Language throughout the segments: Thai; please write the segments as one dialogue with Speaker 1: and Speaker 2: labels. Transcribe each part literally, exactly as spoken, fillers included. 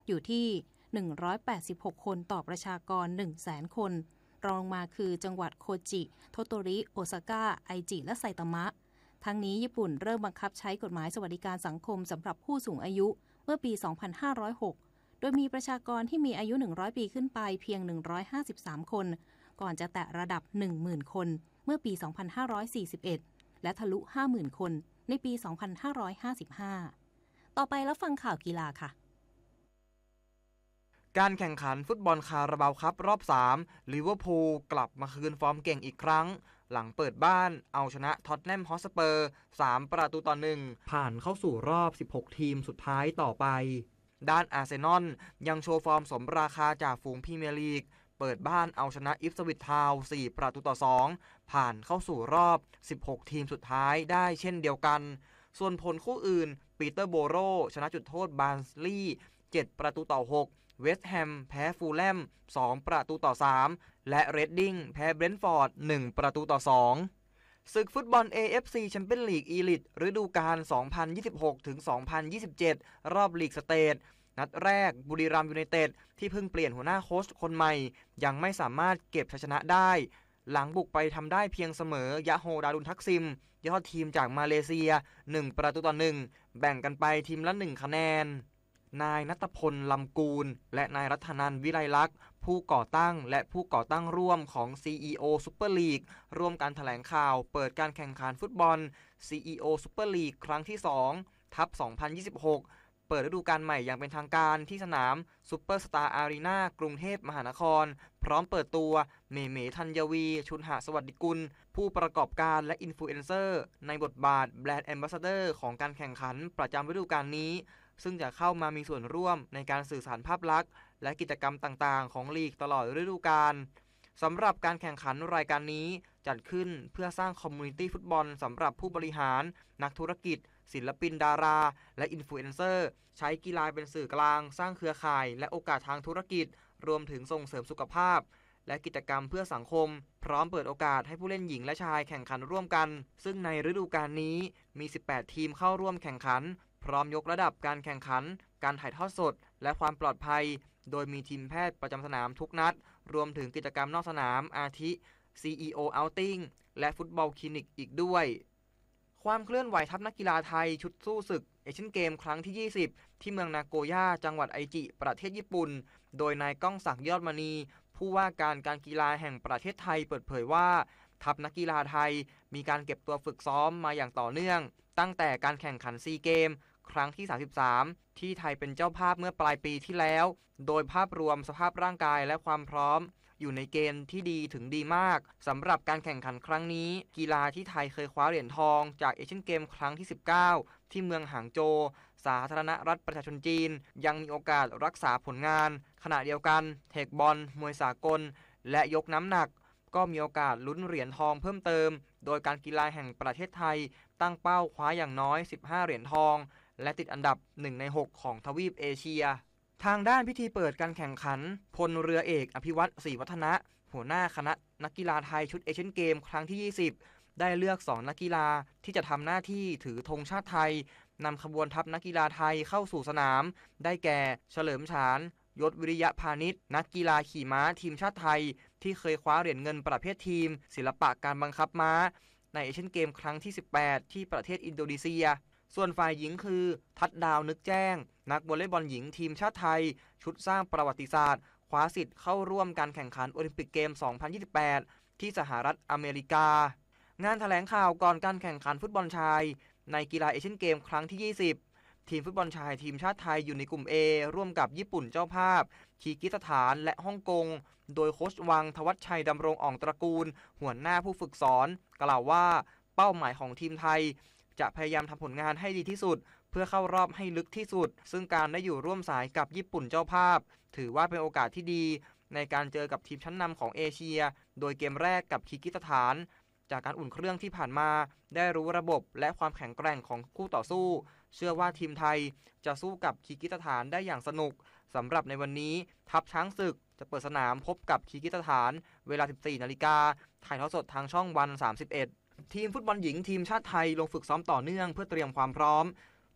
Speaker 1: อยู่ที่หนึ่งร้อยแปดสิบหกคนต่อประชากร หนึ่งแสน คนรองลงมาคือจังหวัดโคจิโทโตริโอซาก้าไอจิและไซตามะทั้งนี้ญี่ปุ่นเริ่มบังคับใช้กฎหมายสวัสดิการสังคมสำหรับผู้สูงอายุเมื่อปี สองพันห้าร้อยหก โดยมีประชากรที่มีอายุ หนึ่งร้อย ปีขึ้นไปเพียง หนึ่งร้อยห้าสิบสาม คนก่อนจะแตะระดับ หนึ่งหมื่น คนเมื่อปี สองพันห้าร้อยสี่สิบเอ็ด และทะลุ ห้าหมื่น คนในปี สองพันห้าร้อยห้าสิบห้า ต่อไปแล้วฟังข่าวกีฬาค่ะ
Speaker 2: การแข่งขันฟุตบอลคาราบาวคัพรอบ สาม ลิเวอร์พูลกลับมาคืนฟอร์มเก่งอีกครั้งหลังเปิดบ้านเอาชนะท็อตแนมฮอตสเปอร์ สาม ประตูต่อ หนึ่ง ผ่านเข้าสู่รอบ สิบหก ทีมสุดท้ายต่อไปด้านอาร์เซนอลยังโชว์ฟอร์มสมราคาจากฝูงพรีเมียร์ลีกเปิดบ้านเอาชนะอิฟสวิตทาวน์ สี่ ประตูต่อ สอง ผ่านเข้าสู่รอบ สิบหก ทีมสุดท้ายได้เช่นเดียวกันส่วนผลคู่อื่นปีเตอร์โบโรชนะจุดโทษบาร์นลีย์ เจ็ด ประตูต่อ หกเวสต์แฮมแพ้ฟูลแลม สอง ประตูต่อ สามและเรดดิ้งแพ้เบรนท์ฟอร์ด หนึ่ง ประตูต่อ สองศึกฟุตบอล เอ เอฟ ซี Champions League Elite ฤดูกาล สองพันยี่สิบหกถึงสองพันยี่สิบเจ็ด รอบลีกสเตทนัดแรกบุรีรัมย์ยูไนเต็ดที่เพิ่งเปลี่ยนหัวหน้าโค้ชคนใหม่ยังไม่สามารถเก็บชัยชนะได้หลังบุกไปทำได้เพียงเสมอยะโฮดารุนทักซิมยอดทีมจากมาเลเซีย หนึ่ง ประตูต่อ หนึ่งแบ่งกันไปทีมละหนึ่งคะแนนนายณัฐพลลำกูลและนายรัตนันท์วิไลลักษณ์ผู้ก่อตั้งและผู้ก่อตั้งร่วมของ ซี อี โอ Super League ร่วมกันแถลงข่าวเปิดการแข่งขันฟุตบอล ซี อี โอ Super League ครั้งที่ สอง ทับ สองพันยี่สิบหก เปิดฤดูกาลใหม่อย่างเป็นทางการที่สนามซุปเปอร์สตาร์อารีนากรุงเทพมหานครพร้อมเปิดตัวเมเมธัญวีชุนหสวัสดิกุลผู้ประกอบการและอินฟลูเอนเซอร์ในบทบาทแบรนด์แอมบาสเดอร์ของการแข่งขันประจำฤดูกาลนี้ซึ่งจะเข้ามามีส่วนร่วมในการสื่อสารภาพลักษณ์และกิจกรรมต่างๆของลีกตลอดฤดูกาลสำหรับการแข่งขันรายการนี้จัดขึ้นเพื่อสร้างคอมมูนิตี้ฟุตบอลสำหรับผู้บริหารนักธุรกิจศิลปินดาราและอินฟลูเอนเซอร์ใช้กีฬาเป็นสื่อกลางสร้างเครือข่ายและโอกาสทางธุรกิจรวมถึงส่งเสริมสุขภาพและกิจกรรมเพื่อสังคมพร้อมเปิดโอกาสให้ผู้เล่นหญิงและชายแข่งขันร่วมกันซึ่งในฤดูกาลนี้มีสิบแปดทีมเข้าร่วมแข่งขันพร้อมยกระดับการแข่งขันการถ่ายทอดสดและความปลอดภัยโดยมีทีมแพทย์ประจำสนามทุกนัดรวมถึงกิจกรรมนอกสนามอาทิ ซี อี โอ Outing และฟุตบอลคลินิกอีกด้วยความเคลื่อนไหวทัพนักกีฬาไทยชุดสู้ศึกเอเชียนเกมครั้งที่ยี่สิบที่เมืองนาโกย่าจังหวัดไอจิประเทศญี่ปุ่นโดยนายก้องศักดิ์ยอดมณีผู้ว่าการการกีฬาแห่งประเทศไทยเปิดเผยว่าทัพนักกีฬาไทยมีการเก็บตัวฝึกซ้อมมาอย่างต่อเนื่องตั้งแต่การแข่งขันซีเกมครั้งที่สามสิบสามที่ไทยเป็นเจ้าภาพเมื่อปลายปีที่แล้วโดยภาพรวมสภาพร่างกายและความพร้อมอยู่ในเกณฑ์ที่ดีถึงดีมากสำหรับการแข่งขันครั้งนี้กีฬาที่ไทยเคยคว้าเหรียญทองจากเอเชียนเกมครั้งที่สิบเก้าที่เมืองหางโจวสาธารณรัฐประชาชนจีนยังมีโอกาสรักษาผลงานขณะเดียวกันเทคบอลมวยสากลและยกน้ำหนักก็มีโอกาสลุ้นเหรียญทองเพิ่มเติมโดยการกีฬาแห่งประเทศไทยตั้งเป้าคว้าอย่างน้อยสิบห้าเหรียญทองและติดอันดับหนึ่งในหกของทวีปเอเชียทางด้านพิธีเปิดการแข่งขันพลเรือเอกอภิวัตรศรีวัฒนะหัวหน้าคณะนักกีฬาไทยชุดเอเชียนเกมครั้งที่ยี่สิบได้เลือกสองนักกีฬาที่จะทำหน้าที่ถือธงชาติไทยนำขบวนทัพนักกีฬาไทยเข้าสู่สนามได้แก่เฉลิมฉานยศวิริยะพาณิชย์นักกีฬาขี่ม้าทีมชาติไทยที่เคยคว้าเหรียญเงินประเภททีมศิลปะการบังคับม้าในเอเชียนเกมครั้งที่สิบแปดที่ประเทศอินโดนีเซียส่วนฝ่ายหญิงคือทัดดาวนึกแจ้งนักวอลเลย์บอลหญิงทีมชาติไทยชุดสร้างประวัติศาสตร์คว้าสิทธิ์เข้าร่วมการแข่งขันโอลิมปิกเกม สองพันยี่สิบแปด ที่สหรัฐอเมริกางานแถลงข่าวก่อนการแข่งขันฟุตบอลชายในกีฬาเอเชียนเกมครั้งที่ยี่สิบทีมฟุตบอลชายทีมชาติไทยอยู่ในกลุ่ม A ร่วมกับญี่ปุ่นเจ้าภาพคีร์กิสถานและฮ่องกงโดยโค้ชวังทวัชชัยดำรงอ่องตระกูลหัวหน้าผู้ฝึกสอนกล่าวว่าเป้าหมายของทีมไทยจะพยายามทำผลงานให้ดีที่สุดเพื่อเข้ารอบให้ลึกที่สุดซึ่งการได้อยู่ร่วมสายกับญี่ปุ่นเจ้าภาพถือว่าเป็นโอกาสที่ดีในการเจอกับทีมชั้นนำของเอเชียโดยเกมแรกกับคีร์กิสถานจากการอุ่นเครื่องที่ผ่านมาได้รู้ระบบและความแข็งแกร่งของคู่ต่อสู้เชื่อว่าทีมไทยจะสู้กับคีร์กิสถานได้อย่างสนุกสำหรับในวันนี้ทัพช้างศึกจะเปิดสนามพบกับคีร์กิสถานเวลา สิบสี่นาฬิกาถ่ายทอดสดทางช่องวันสามสิบเอ็ดทีมฟุตบอลหญิงทีมชาติไทยลงฝึกซ้อมต่อเนื่องเพื่อเตรียมความพร้อม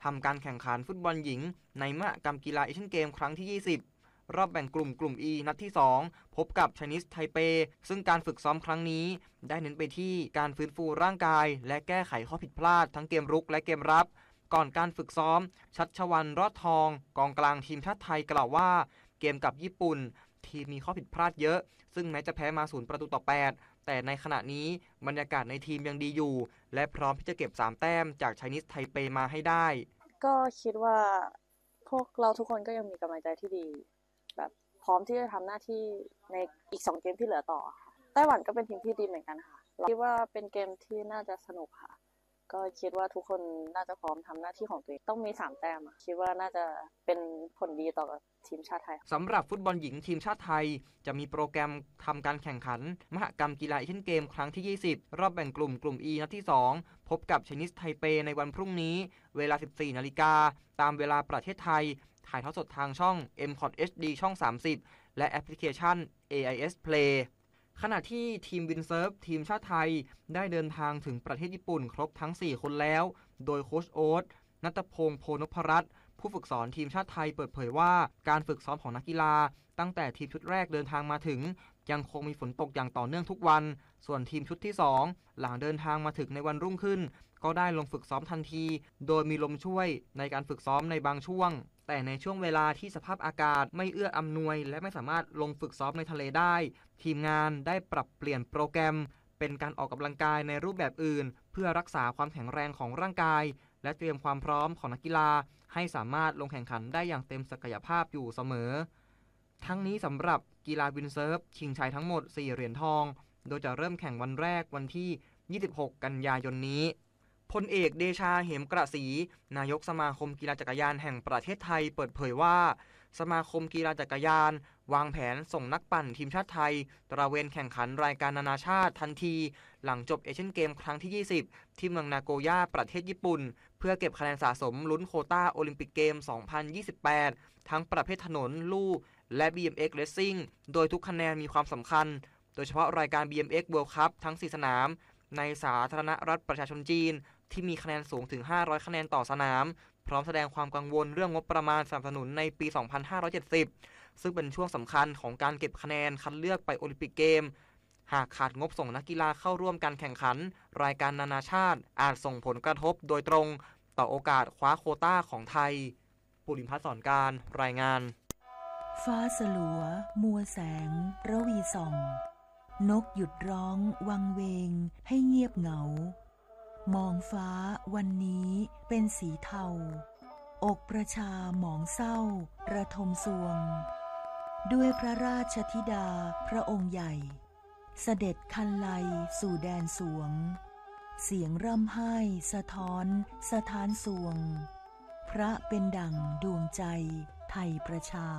Speaker 2: ทำการแข่งขันฟุตบอลหญิงในมหกรรมกีฬาเอเชียนเกมครั้งที่ยี่สิบรอบแบ่งกลุ่มกลุ่ม E นัดที่สองพบกับไชนีสไทเปซึ่งการฝึกซ้อมครั้งนี้ได้เน้นไปที่การฟื้นฟูร่างกายและแก้ไขข้อผิดพลาดทั้งเกมรุกและเกมรับก่อนการฝึกซ้อมชัชวรรณรอดทองกองกลางทีมชาติไทยกล่าวว่าเกมกับญี่ปุ่นทีมมีข้อผิดพลาดเยอะซึ่งแม้จะแพ้มาศูนย์ประตูต่อแปดแต่ในขณะนี้บรรยากาศในทีมยังดีอยู่และพร้อมที่จะเก็บสามแต้มจากไชนีสไทเปมาให้ได้
Speaker 3: ก็คิดว่าพวกเราทุกคนก็ยังมีกำลังใจที่ดีแบบพร้อมที่จะทำหน้าที่ในอีกสองเกมที่เหลือต่อค่ะไต้หวันก็เป็นทีมที่ดีเหมือนกันค่ะคิดว่าเป็นเกมที่น่าจะสนุกค่ะก็คิดว่าทุกคนน่าจะพร้อมทำหน้าที่ของตัวเองต้องมีสามแต้มคิดว่าน่าจะเป็นผลดีต่อทีมชาติไทย
Speaker 2: สำหรับฟุตบอลหญิงทีมชาติไทยจะมีโปรแกรมทำการแข่งขันมหกรรมกีฬาเอเชียนเกมครั้งที่ยี่สิบรอบแบ่งกลุ่มกลุ่ม E นัดที่สองพบกับไชนีสไทเปในวันพรุ่งนี้เวลา สิบสี่นาฬิกา ตามเวลาประเทศไทยถ่ายทอดสดทางช่อง เอ็ม คอท เอช ดี ช่องสามสิบและแอปพลิเคชัน เอ ไอ เอส Play ขณะที่ทีมวินเซิร์ฟทีมชาติไทยได้เดินทางถึงประเทศญี่ปุ่นครบทั้งสี่คนแล้วโดยโค้ชโอ๊ตณัฐพงษ์โพนพรัตน์ผู้ฝึกสอนทีมชาติไทยเปิดเผยว่าการฝึกซ้อมของนักกีฬาตั้งแต่ทีมชุดแรกเดินทางมาถึงยังคงมีฝนตกอย่างต่อเนื่องทุกวันส่วนทีมชุดที่สองหลังเดินทางมาถึงในวันรุ่งขึ้นก็ได้ลงฝึกซ้อมทันทีโดยมีลมช่วยในการฝึกซ้อมในบางช่วงแต่ในช่วงเวลาที่สภาพอากาศไม่เอื้ออำนวยและไม่สามารถลงฝึกซ้อมในทะเลได้ทีมงานได้ปรับเปลี่ยนโปรแกรมเป็นการออกกำลังกายในรูปแบบอื่นเพื่อรักษาความแข็งแรงของร่างกายและเตรียมความพร้อมของนักกีฬาให้สามารถลงแข่งขันได้อย่างเต็มศักยภาพอยู่เสมอทั้งนี้สำหรับกีฬาวินเซิร์ฟชิงชัยทั้งหมดสี่เหรียญทองโดยจะเริ่มแข่งวันแรกวันที่ยี่สิบหกกันยายนนี้พลเอกเดชาเหมกระศรีนายกสมาคมกีฬาจักรยานแห่งประเทศไทยเปิดเผยว่าสมาคมกีฬาจักรยานวางแผนส่งนักปั่นทีมชาติไทยตระเวนแข่งขันรายการนานาชาติทันทีหลังจบเอเชียนเกมครั้งที่ยี่สิบที่เมืองนาโกย่าประเทศญี่ปุ่นเพื่อเก็บคะแนนสะสมลุ้นโควต้าโอลิมปิกเกมสองพันยี่สิบแปดทั้งประเภทถนนลู่และ บี เอ็ม เอ็กซ์ Racing โดยทุกคะแนนมีความสำคัญโดยเฉพาะรายการ บี เอ็ม เอ็กซ์ World Cup ทั้งสี่สนามในสาธารณรัฐประชาชนจีนที่มีคะแนนสูงถึงห้าร้อยคะแนนต่อสนามพร้อมแสดงความกังวลเรื่องงบประมาณสนับสนุนในปีสองพันห้าร้อยเจ็ดสิบซึ่งเป็นช่วงสำคัญของการเก็บคะแนนคัดเลือกไปโอลิมปิกเกมหากขาดงบส่งนักกีฬาเข้าร่วมการแข่งขันรายการนานาชาติอาจส่งผลกระทบโดยตรงต่อโอกาสคว้าโควต้าของไทยปุริมพัฒน์สอนการรายงาน
Speaker 4: ฟ้าสลัวมัวแสงระวีส่องนกหยุดร้องวังเวงให้เงียบเหงามองฟ้าวันนี้เป็นสีเทาอกประชาหมองเศร้าระทมสวงด้วยพระราชธิดาพระองค์ใหญ่เสด็จคันไลสู่แดนสวงเสียงร่ำไห้สะท้อนสะท้านสวงพระเป็นดั่งดวงใจไทยประชา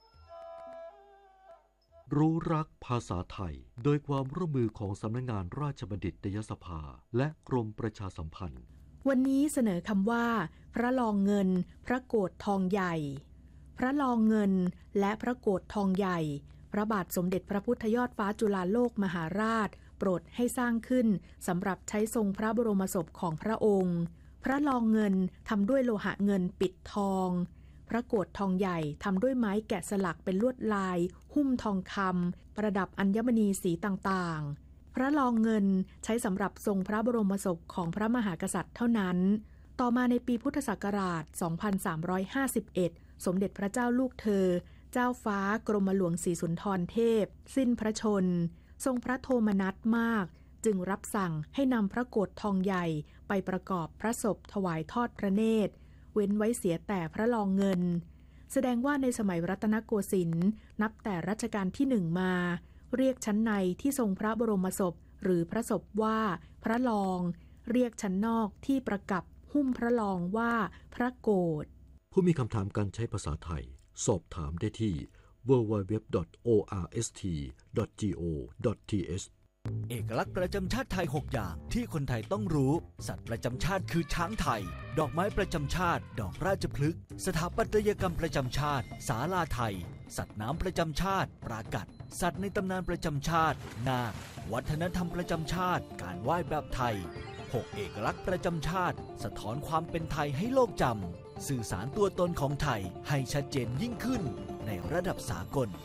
Speaker 5: รู้รักภาษาไทยโดยความร่วมมือของสำนักงานราชบัณฑิตยสภาและกรมประชาสัมพันธ์
Speaker 6: วันนี้เสนอคำว่าพระลองเงินพระโกฐทองใหญ่พระลองเงินและพระโกฐทองใหญ่พระบาทสมเด็จพระพุทธยอดฟ้าจุฬาโลกมหาราชโปรดให้สร้างขึ้นสำหรับใช้ทรงพระบรมศพของพระองค์พระลองเงินทำด้วยโลหะเงินปิดทองพระโกฐทองใหญ่ทำด้วยไม้แกะสลักเป็นลวดลายหุ้มทองคำประดับอัญมณีสีต่างๆพระลองเงินใช้สำหรับทรงพระบรมศพของพระมหากษัตริย์เท่านั้นต่อมาในปีพุทธศักราชสองพันสามร้อยห้าสิบเอ็ดสมเด็จพระเจ้าลูกเธอเจ้าฟ้ากรมหลวงศรีสุนทรเทพสิ้นพระชนทรงพระโทมนัสมากจึงรับสั่งให้นำพระโกฐทองใหญ่ไปประกอบพระศพถวายทอดพระเนตรเว้นไว้เสียแต่พระลองเงินแสดงว่าในสมัยรัตนโกสินทร์นับแต่รัชกาลที่หนึ่งมาเรียกชั้นในที่ทรงพระบรมศพหรือพระศพว่าพระลองเรียกชั้นนอกที่ประกับหุ้มพระลองว่าพระโกฐ
Speaker 5: ผู้มีคำถามการใช้ภาษาไทยสอบถามได้ที่ ดับเบิลยู ดับเบิลยู ดับเบิลยู ดอท โอ อาร์ เอส ที ดอท จี โอ ดอท ที เอช
Speaker 7: เอกลักษณ์ประจำชาติไทยหกอย่างที่คนไทยต้องรู้สัตว์ประจำชาติคือช้างไทยดอกไม้ประจำชาติดอกราชพฤกษ์สถาปัตยกรรมประจำชาติศาลาไทยสัตว์น้ำประจำชาติปรากัดสัตว์ในตำนานประจำชาตินาควัฒนธรรมประจำชาติการไหว้แบบไทยหกเอกลักษณ์ประจำชาติสะท้อนความเป็นไทยให้โลกจำสื่อสารตัวตนของไทยให้ชัดเจนยิ่งขึ้นในระดับสากล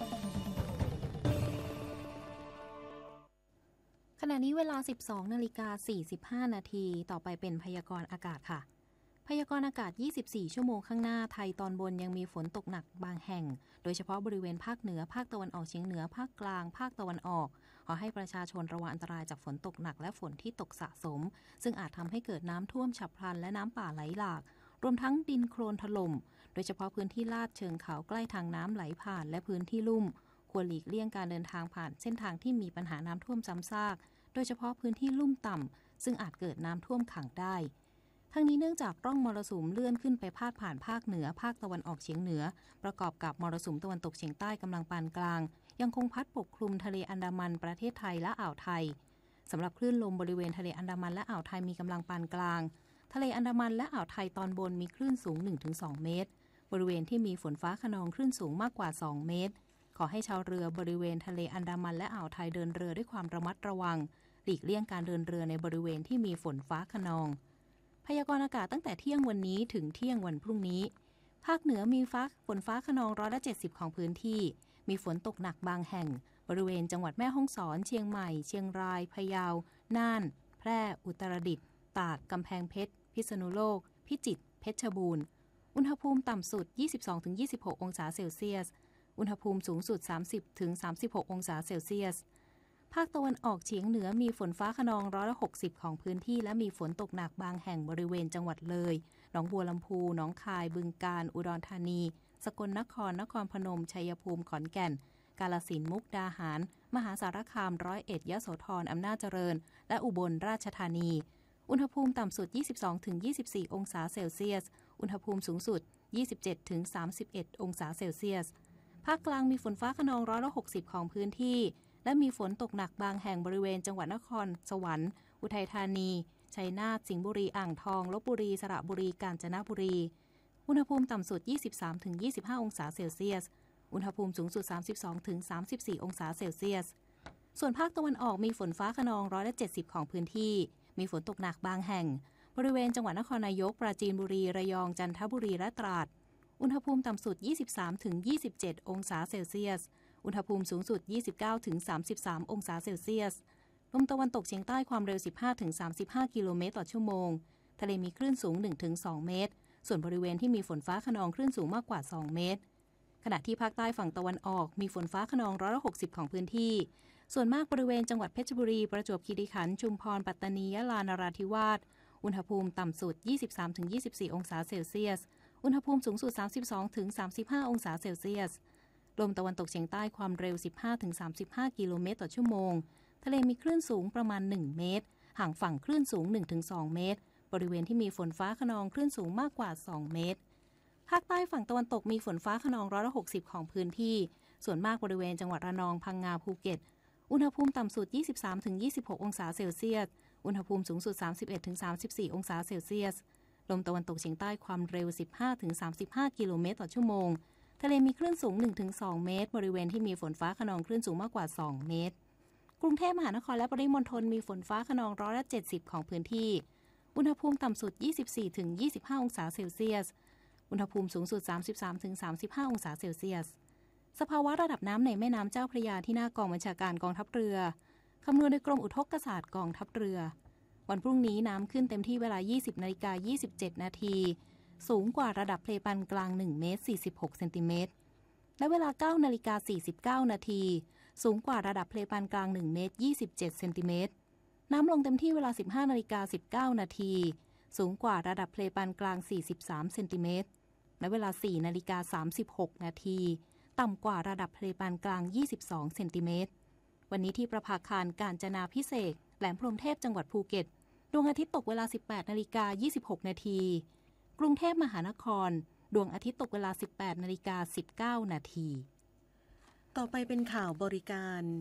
Speaker 1: ขณะนี้เวลา สิบสองนาฬิกาสี่สิบห้า นาทีต่อไปเป็นพยากรณ์อากาศค่ะพยากรณ์อากาศยี่สิบสี่ชั่วโมงข้างหน้าไทยตอนบนยังมีฝนตกหนักบางแห่งโดยเฉพาะบริเวณภาคเหนือภาคตะวันออกเฉียงเหนือภาคกลางภาคตะวันออกขอให้ประชาชนระวังอันตรายจากฝนตกหนักและฝนที่ตกสะสมซึ่งอาจทำให้เกิดน้ำท่วมฉับพลันและน้ำป่าไหลหลากรวมทั้งดินโคลนถล่มโดยเฉพาะพื้นที่ลาดเชิงเขาใกล้ทางน้ำไหลผ่านและพื้นที่ลุ่มควรหลีกเลี่ยงการเดินทางผ่านเส้นทางที่มีปัญหาน้ำท่วมซ้ำซากโดยเฉพาะพื้นที่ลุ่มต่ำซึ่งอาจเกิดน้ำท่วมขังได้ทั้งนี้เนื่องจากร่องมรสุมเลื่อนขึ้นไปพาดผ่านภาคเหนือภาคตะวันออกเฉียงเหนือประกอบกับมรสุมตะวันตกเฉียงใต้กำลังปานกลางยังคงพัดปกคลุมทะเลอันดามันประเทศไทยและอ่าวไทยสำหรับคลื่นลมบริเวณทะเลอันดามันและอ่าวไทยมีกำลังปานกลางทะเลอันดามันและอ่าวไทยตอนบนมีคลื่นสูง หนึ่งถึงสอง เมตรบริเวณที่มีฝนฟ้าคะนองคลื่นสูงมากกว่าสองเมตรขอให้ชาวเรือบริเวณทะเลอันดามันและอ่าวไทยเดินเรือด้วยความระมัดระวังหลีกเลี่ยงการเดินเรือในบริเวณที่มีฝนฟ้าคะนองพยากรณ์อากาศตั้งแต่เที่ยงวันนี้ถึงเที่ยงวันพรุ่งนี้ภาคเหนือมีฟ้าฝนฟ้าคะนองร้อยละเจ็ดสิบของพื้นที่มีฝนตกหนักบางแห่งบริเวณจังหวัดแม่ฮ่องสอนเชียงใหม่เชียงรายพะเยาน่านแพร่อุตรดิตถ์ตากกำแพงเพชรพิษณุโลกพิจิตรเพชรบูรณ์อุณหภูมิต่ำสุด ยี่สิบสองถึงยี่สิบหก องศาเซลเซียสอุณหภูมิสูงสุด สามสิบถึงสามสิบหก องศาเซลเซียสภาคตะวันออกเฉียงเหนือมีฝนฟ้าคะนองร้อยละหกสิบของพื้นที่และมีฝนตกหนักบางแห่งบริเวณจังหวัดเลยหนองบัวลำพูหนองคายบึงกาฬอุดรธานีสกลนครนครพนมชัยภูมิขอนแก่นกาฬสินธุ์มุกดาหารมหาสารคามร้อยเอ็ดยโสธรอำนาจเจริญและอุบลราชธานีอุณหภูมิต่ำสุด ยี่สิบสองถึงยี่สิบสี่ องศาเซลเซียสอุณหภูมิสูงสุด ยี่สิบเจ็ดถึงสามสิบเอ็ด องศาเซลเซียสภาคกลางมีฝนฟ้าคะนองร้อยละหกสิบของพื้นที่และมีฝนตกหนักบางแห่งบริเวณจังหวัดนครสวรรค์อุทัยธานีชัยนาทสิงห์บุรีอ่างทองลพบุรีสระบุรีกาญจนบุรีอุณหภูมิต่ำสุด ยี่สิบสามถึงยี่สิบห้า องศาเซลเซียสอุณหภูมิสูงสุด สามสิบสองถึงสามสิบสี่ องศาเซลเซียสส่วนภาคตะวันออกมีฝนฟ้าคะนองร้อยละเจ็ดสิบของพื้นที่มีฝนตกหนักบางแห่งบริเวณจังหวัดนครนายกปราจีนบุรีระยองจันทบุรีและตราดอุณหภูมิต่ำสุด ยี่สิบสามถึงยี่สิบเจ็ด องศาเซลเซียสอุณหภูมิสูงสุด ยี่สิบเก้าถึงสามสิบสาม องศาเซลเซียสลมตะวันตกเฉียงใต้ความเร็ว สิบห้าถึงสามสิบห้า กิโลเมตรต่อชั่วโมงทะเลมีคลื่นสูง หนึ่งถึงสอง เมตรส่วนบริเวณที่มีฝนฟ้าคะนองคลื่นสูงมากกว่าสองเมตรขณะที่ภาคใต้ฝั่งตะวันออกมีฝนฟ้าคะนองร้อยละหกสิบของพื้นที่ส่วนมากบริเวณจังหวัดเพชรบุรีประจวบคีรีขันธ์ชุมพรปัตตานียะลานราธิวาสอุณหภูมิต่ำสุด ยี่สิบสามถึงยี่สิบสี่ องศาเซลเซียสอุณหภูมิสูงสุด สามสิบสองถึงสามสิบห้า องศาเซลเซียสลมตะวันตกเฉียงใต้ความเร็ว สิบห้าถึงสามสิบห้า กิโลเมตรต่อชั่วโมงทะเลมีคลื่นสูงประมาณหนึ่งเมตรห่างฝั่งคลื่นสูง หนึ่งถึงสอง เมตรบริเวณที่มีฝนฟ้าคะนองคลื่นสูงมากกว่าสองเมตรภาคใต้ฝั่งตะวันตกมีฝนฟ้าคะนองร้อยละหกสิบของพื้นที่ส่วนมากบริเวณจังหวัดระนองพังงาภูเก็ตอุณหภูมิต่ำสุด ยี่สิบสามถึงยี่สิบหก องศาเซลเซียสอุณหภูมิสูงสุด สามสิบเอ็ดถึงสามสิบสี่ องศาเซลเซียสลมตะวันตกเฉียงใต้ความเร็ว สิบห้าถึงสามสิบห้า กิโลเมตรต่อชั่วโมงทะเลมีคลื่นสูง หนึ่งถึงสอง เมตรบริเวณที่มีฝนฟ้าคะนองคลื่นสูงมากกว่าสองเมตรกรุงเทพมหานครและปริมณฑลมีฝนฟ้าคะนองร้อยละเจ็ดสิบของพื้นที่อุณหภูมิต่ำสุด ยี่สิบสี่ถึงยี่สิบห้า องศาเซลเซียสอุณหภูมิสูงสุด สามสิบสามถึงสามสิบห้า องศาเซลเซียสสภาวะระดับน้ำในแม่น้ำเจ้าพระยาที่หน้ากองบัญชาการกองทัพเรือคำนวณโดยกรมอุทกศาสตร์กองทัพเรือวันพรุ่งนี้น้ำขึ้นเต็มที่เวลา ยี่สิบนาฬิกายี่สิบเจ็ดนาทีสูงกว่าระดับเพลปานกลางหนึ่งเมตรสี่สิบหกเซนติเมตรและเวลา เก้านาฬิกาสี่สิบเก้านาทีสูงกว่าระดับเพลปานกลางหนึ่งเมตรยี่สิบเจ็ดเซนติเมตรน้ำลงเต็มที่เวลา สิบห้านาฬิกาสิบเก้านาทีสูงกว่าระดับเพลปานกลางสี่สิบสามเซนติเมตรและเวลา สี่นาฬิกาสามสิบหกนาทีต่ำกว่าระดับเพลปานกลางยี่สิบสองเซนติเมตรวันนี้ที่ประภาคารกาญจนาภิเษกแหลมพรหมเทพจังหวัดภูเก็ตดวงอาทิตย์ตกเวลา สิบแปดนาฬิกายี่สิบหกนาทีกรุงเทพมหานครดวงอาทิตย์ตกเวลา สิบแปดนาฬิกาสิบเก้านาทีต่อไปเป็นข่าวบริการ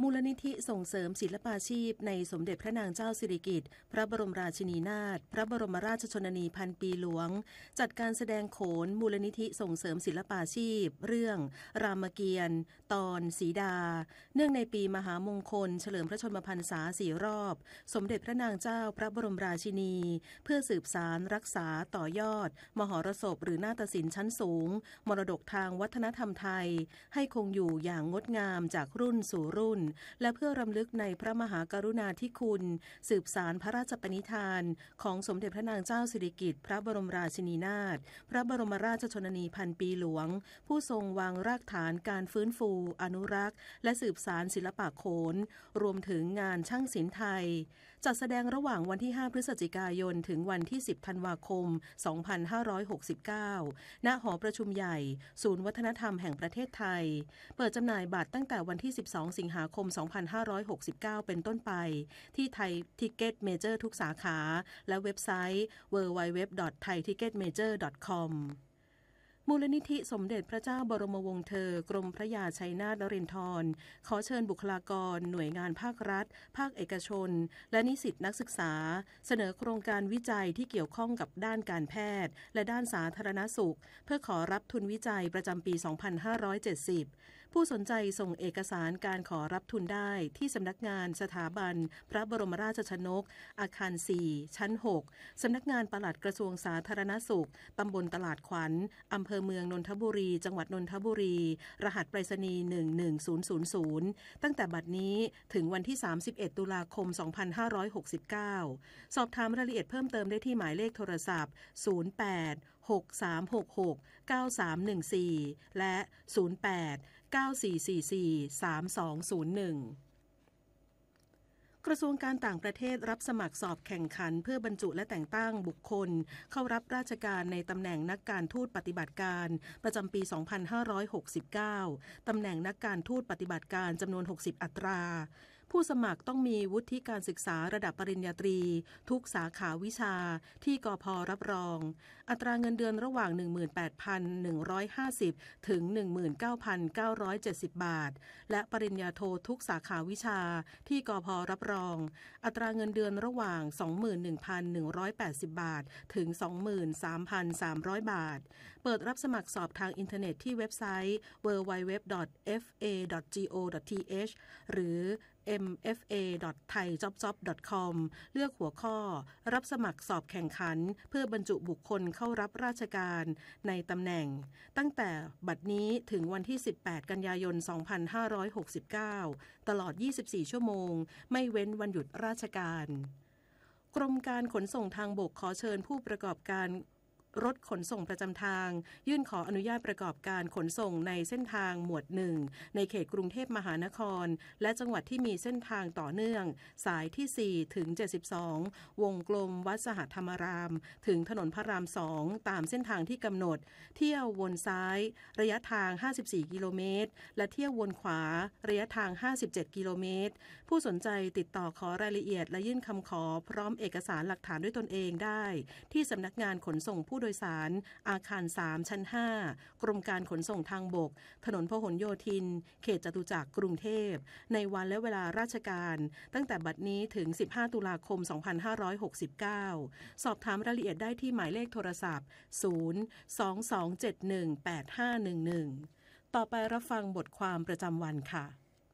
Speaker 8: มูลนิธิส่งเสริมศิลปาชีพในสมเด็จพระนางเจ้าสิริกิติ์พระบรมราชินีนาถพระบรมราชชนนีพันปีหลวงจัดการแสดงโขนมูลนิธิส่งเสริมศิลปาชีพเรื่องรามเกียรติ์ตอนสีดาเนื่องในปีมหามงคลเฉลิมพระชนมพรรษาสี่รอบสมเด็จพระนางเจ้าพระบรมราชินีเพื่อสืบสานรักษาต่อยอดมหรสพหรือนาฏศิลป์ชั้นสูงมรดกทางวัฒนธรรมไทยให้คงอยู่อย่างงดงามจากรุ่นสู่รุ่นและเพื่อรำลึกในพระมหากรุณาธิคุณสืบสานพระราชปณิธานของสมเด็จพระนางเจ้าสิริกิติ์พระบรมราชินีนาถพระบรมราชชนนีพันปีหลวงผู้ทรงวางรากฐานการฟื้นฟูอนุรักษ์และสืบสานศิลปะโขนรวมถึงงานช่างศิลป์ไทยจัดแสดงระหว่างวันที่ห้าพฤศจิกายนถึงวันที่สิบธันวาคมสองพันห้าร้อยหกสิบเก้าณหอประชุมใหญ่ศูนย์วัฒนธรรมแห่งประเทศไทยเปิดจำหน่ายบัตรตั้งแต่วันที่สิบสองสิงหาคมสองพันห้าร้อยหกสิบเก้าเป็นต้นไปที่ไทยทิกเก็ตเมเจอร์ทุกสาขาและเว็บไซต์ ดับเบิลยู ดับเบิลยู ดับเบิลยู ดอท ไทย ทิกเก็ต เมเจอร์ ดอท คอม มูลนิธิสมเด็จพระเจ้าบรมวงศ์เธอกรมพระยาชัยนาทนเรนทรขอเชิญบุคลากรหน่วยงานภาครัฐภาคเอกชนและนิสิตนักศึกษาเสนอโครงการวิจัยที่เกี่ยวข้องกับด้านการแพทย์และด้านสาธารณสุขเพื่อขอรับทุนวิจัยประจำปี สองพันห้าร้อยเจ็ดสิบผู้สนใจส่งเอกสารการขอรับทุนได้ที่สำนักงานสถาบันพระบรมราชชนกอาคารสี่ชั้นหกสำนักงานปลัดกระทรวงสาธารณสุขตำบลตลาดขวัญอำเภอเมืองนนทบุรีจังหวัดนนทบุรีรหัสไปรษณีย์หนึ่งหนึ่งศูนย์ศูนย์ศูนย์ตั้งแต่บัดนี้ถึงวันที่สามสิบเอ็ดตุลาคมสองพันห้าร้อยหกสิบเก้าสอบถามรายละเอียดเพิ่มเติมได้ที่หมายเลขโทรศัพท์ศูนย์แปด หกสามหกหก เก้าสามหนึ่งสี่และศูนย์แปด เก้าสี่สี่สี่ สามสองศูนย์หนึ่งกระทรวงการต่างประเทศรับสมัครสอบแข่งขันเพื่อบรรจุและแต่งตั้งบุคคลเข้ารับราชการในตำแหน่งนักการทูตปฏิบัติการประจำปี สองพันห้าร้อยหกสิบเก้า ตำแหน่งนักการทูตปฏิบัติการจำนวน หกสิบ อัตราผู้สมัครต้องมีวุฒิการศึกษาระดับปริญญาตรีทุกสาขาวิชาที่กพ.รับรองอัตราเงินเดือนระหว่าง หนึ่งหมื่นแปดพันหนึ่งร้อยห้าสิบ ถึง หนึ่งหมื่นเก้าพันเก้าร้อยเจ็ดสิบ บาทและปริญญาโททุกสาขาวิชาที่กพ.รับรองอัตราเงินเดือนระหว่าง สองหมื่นหนึ่งพันหนึ่งร้อยแปดสิบ บาทถึง สองหมื่นสามพันสามร้อย บาทเปิดรับสมัครสอบทางอินเทอร์เน็ตที่เว็บไซต์ ดับเบิลยู ดับเบิลยู ดับเบิลยู ดอท เอฟ เอ ดอท จี โอ ดอท ที เอช หรือ เอ็ม เอฟ เอ ดอท ไทยจ็อบจ็อบ ดอท คอม เลือกหัวข้อรับสมัครสอบแข่งขันเพื่อบรรจุบุคคลเข้ารับราชการในตำแหน่งตั้งแต่บัดนี้ถึงวันที่สิบแปดกันยายนสองพันห้าร้อยหกสิบเก้าตลอดยี่สิบสี่ชั่วโมงไม่เว้นวันหยุดราชการกรมการขนส่งทางบกขอเชิญผู้ประกอบการรถขนส่งประจำทางยื่นขออนุญาตประกอบการขนส่งในเส้นทางหมวดหนึ่งในเขตกรุงเทพมหานครและจังหวัดที่มีเส้นทางต่อเนื่องสายที่สี่ถึงเจ็ดสิบสองวงกลมวัดสหธรรมารามถึงถนนพระรามสองตามเส้นทางที่กำหนดเที่ยววนซ้ายระยะทางห้าสิบสี่กิโลเมตรและเที่ยววนขวาระยะทางห้าสิบเจ็ดกิโลเมตรผู้สนใจติดต่อขอรายละเอียดและยื่นคำขอพร้อมเอกสารหลักฐานด้วยตนเองได้ที่สำนักงานขนส่งผู้โดยสารอาคารสามชั้นห้ากรมการขนส่งทางบกถนนพหลโยธินเขตจตุจักรกรุงเทพในวันและเวลาราชการตั้งแต่บัดนี้ถึงสิบห้าตุลาคมสองพันห้าร้อยหกสิบเก้าสอบถามรายละเอียดได้ที่หมายเลขโทรศัพท์ศูนย์ สอง สอง เจ็ด หนึ่ง แปด ห้า หนึ่ง หนึ่งต่อไปรับฟังบทความประจำวันค่ะ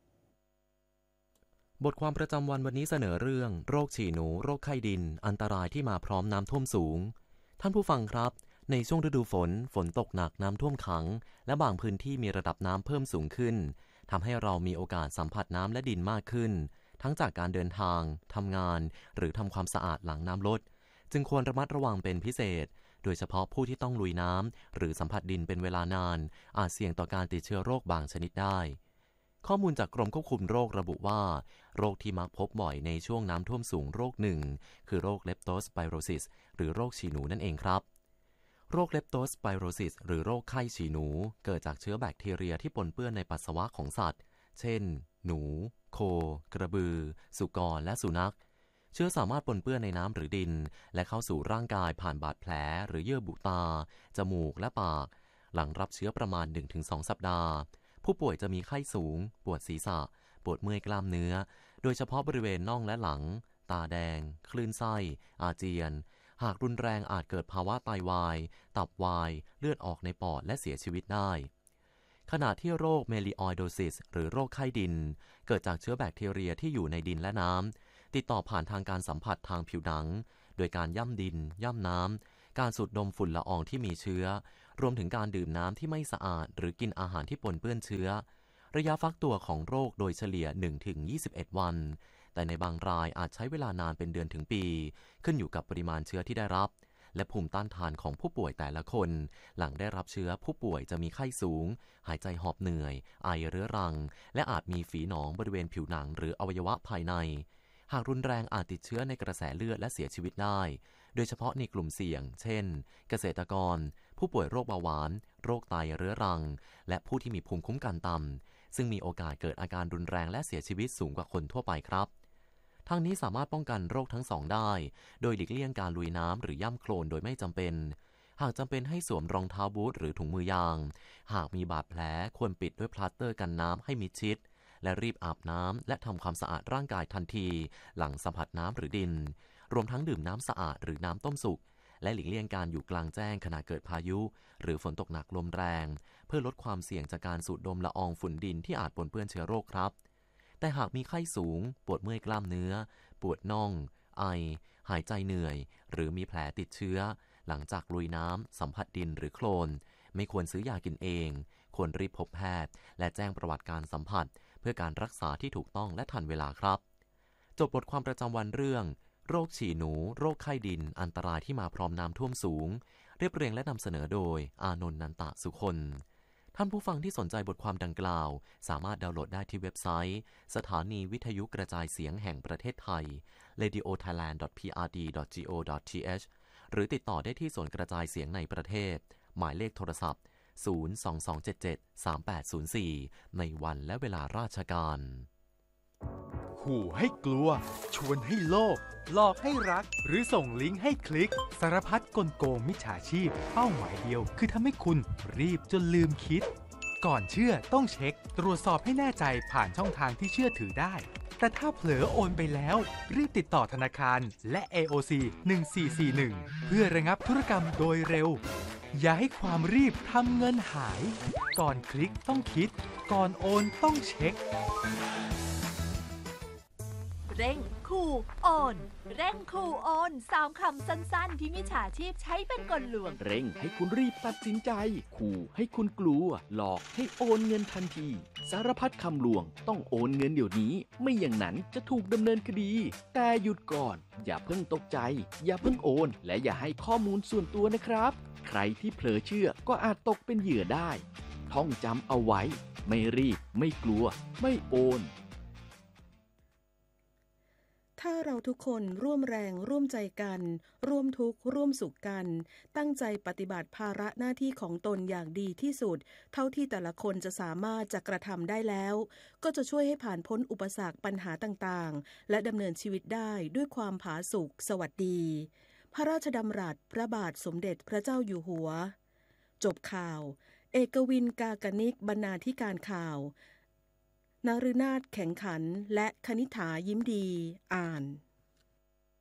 Speaker 9: บทความประจำวันวันนี้เสนอเรื่องโรคฉี่หนูโรคไข้ดินอันตรายที่มาพร้อมน้ำท่วมสูงท่านผู้ฟังครับในช่วงฤดูฝนฝนตกหนักน้ำท่วมขังและบางพื้นที่มีระดับน้ำเพิ่มสูงขึ้นทำให้เรามีโอกาสสัมผัสน้ำและดินมากขึ้นทั้งจากการเดินทางทำงานหรือทำความสะอาดหลังน้ำลดจึงควรระมัดระวังเป็นพิเศษโดยเฉพาะผู้ที่ต้องลุยน้ำหรือสัมผัสดินเป็นเวลานานอาจเสี่ยงต่อการติดเชื้อโรคบางชนิดได้ข้อมูลจากกรมควบคุมโรคระบุว่าโรคที่มักพบบ่อยในช่วงน้ำท่วมสูงโรคหนึ่งคือโรคเลปโตสไปโรซิสหรือโรคฉี่หนูนั่นเองครับโรคเลปโตสไปโรซิสหรือโรคไข้ฉี่หนูเกิดจากเชื้อแบคทีเรียที่ปนเปื้อนในปัสสาวะของสัตว์เช่นหนูโคกระบือสุกรและสุนัขเชื้อสามารถปนเปื้อนในน้ำหรือดินและเข้าสู่ร่างกายผ่านบาดแผลหรือเยื่อบุตาจมูกและปากหลังรับเชื้อประมาณ หนึ่งถึงสอง สัปดาห์ผู้ป่วยจะมีไข้สูงปวดศีรษะปปวดเมื่อยกล้ามเนื้อโดยเฉพาะบริเวณน่องและหลังตาแดงคลื่นไส้อาเจียนหากรุนแรงอาจเกิดภาวะไตวายตับวายเลือดออกในปอดและเสียชีวิตได้ขณะที่โรคเมลิออยโดซิสหรือโรคไข้ดินเกิดจากเชื้อแบคทีเรียที่อยู่ในดินและน้ำติดต่อผ่านทางการสัมผัสทางผิวหนังโดยการย่ำดินย่ำน้ำการสูดดมฝุ่นละอองที่มีเชื้อรวมถึงการดื่มน้ำที่ไม่สะอาดหรือกินอาหารที่ปนเปื้อนเชื้อระยะฟักตัวของโรคโดยเฉลี่ย หนึ่งถึงยี่สิบเอ็ด วันแต่ในบางรายอาจใช้เวลานานเป็นเดือนถึงปีขึ้นอยู่กับปริมาณเชื้อที่ได้รับและภูมิต้านทานของผู้ป่วยแต่ละคนหลังได้รับเชื้อผู้ป่วยจะมีไข้สูงหายใจหอบเหนื่อยไอเรื้อรังและอาจมีฝีหนองบริเวณผิวหนังหรืออวัยวะภายในหากรุนแรงอาจติดเชื้อในกระแสเลือดและเสียชีวิตได้โดยเฉพาะในกลุ่มเสี่ยงเช่นเกษตรกรผู้ป่วยโรคเบาหวานโรคไตเรื้อรังและผู้ที่มีภูมิคุ้มกันต่ำซึ่งมีโอกาสเกิดอาการรุนแรงและเสียชีวิตสูงกว่าคนทั่วไปครับทางนี้สามารถป้องกันโรคทั้งสองได้โดยหลีกเลี่ยงการลุยน้ำหรือย่ำโคลนโดยไม่จำเป็นหากจำเป็นให้สวมรองเท้าบูทหรือถุงมือยางหากมีบาดแผลควรปิดด้วยพลาสเตอร์กันน้ำให้มิดชิดและรีบอาบน้ำและทำความสะอาดร่างกายทันทีหลังสัมผัสน้ำหรือดินรวมทั้งดื่มน้ำสะอาดหรือน้ำต้มสุกและหลีกเลี่ยงการอยู่กลางแจ้งขณะเกิดพายุหรือฝนตกหนักลมแรงเพื่อลดความเสี่ยงจากการสูดดมละอองฝุ่นดินที่อาจปนเปื้อนเชื้อโรคครับแต่หากมีไข้สูงปวดเมื่อยกล้ามเนื้อปวดน่องไอหายใจเหนื่อยหรือมีแผลติดเชื้อหลังจากลุยน้ำสัมผัสดินหรือโคลนไม่ควรซื้อยากินเองควรรีบพบแพทย์และแจ้งประวัติการสัมผัสเพื่อการรักษาที่ถูกต้องและทันเวลาครับจบบทความประจำวันเรื่องโรคฉี่หนูโรคไข้ดินอันตรายที่มาพร้อมน้ำท่วมสูงเรียบเรียงและนำเสนอโดยอานนท์นันตะสุคนท่านผู้ฟังที่สนใจบทความดังกล่าวสามารถดาวน์โหลดได้ที่เว็บไซต์สถานีวิทยุกระจายเสียงแห่งประเทศไทย เรดิโอไทยแลนด์ ดอท พี อาร์ ดี ดอท จี โอ ดอท ที เอช หรือติดต่อได้ที่ศูนย์กระจายเสียงในประเทศหมายเลขโทรศัพท์ศูนย์ สอง สอง เจ็ด เจ็ด สาม แปด ศูนย์ สี่ในวันและเวลาราชการ
Speaker 10: ขู่ให้กลัวชวนให้โลภหลอกให้รักหรือส่งลิงก์ให้คลิกสารพัดกลโกงมิจฉาชีพเป้าหมายเดียวคือทำให้คุณรีบจนลืมคิดก่อนเชื่อต้องเช็คตรวจสอบให้แน่ใจผ่านช่องทางที่เชื่อถือได้แต่ถ้าเผลอโอนไปแล้วรีบติดต่อธนาคารและ เอ โอ ซี หนึ่ง สี่ สี่ หนึ่งเพื่อระงับธุรกรรมโดยเร็วอย่าให้ความรีบทำเงินหายก่อนคลิกต้องคิดก่อนโอนต้องเช็ค
Speaker 11: เร่งขู่โอนเร่งขู่โอนสามคำสั้นๆที่มิจฉาชีพใช้เป็นกลลวง
Speaker 12: เร่งให้คุณรีบตัดสินใจขู่ให้คุณกลัวหลอกให้โอนเงินทันทีสารพัดคำลวงต้องโอนเงินเดี๋ยวนี้ไม่อย่างนั้นจะถูกดำเนินคดีแต่หยุดก่อนอย่าเพิ่งตกใจอย่าเพิ่งโอนและอย่าให้ข้อมูลส่วนตัวนะครับใครที่เผลอเชื่อก็อาจตกเป็นเหยื่อได้ท่องจำเอาไว้ไม่รีบไม่กลัวไม่โอน
Speaker 8: ถ้าเราทุกคนร่วมแรงร่วมใจกันร่วมทุกข์ร่วมสุขกันตั้งใจปฏิบัติภาระหน้าที่ของตนอย่างดีที่สุดเท่าที่แต่ละคนจะสามารถจะกระทำได้แล้วก็จะช่วยให้ผ่านพ้นอุปสรรคปัญหาต่างๆและดำเนินชีวิตได้ด้วยความผาสุกสวัสดีพระราชดำรัสพระบาทสมเด็จพระเจ้าอยู่หัวจบข่าวเอกวินกากนิกบรรณาธิการข่าวนฤนาถแข็งขันและคณิษฐายิ้มดีอ่าน